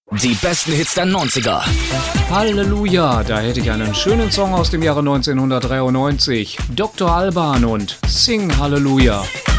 Die besten Hits der 90er. Halleluja, da hätte ich einen schönen Song aus dem Jahre 1993. Dr. Alban und Sing Halleluja.